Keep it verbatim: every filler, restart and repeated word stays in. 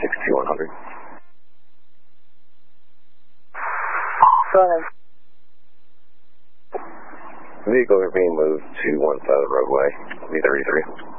sixty-one hundred. Go ahead. Vehicles are being moved to one side of the roadway, V thirty-three.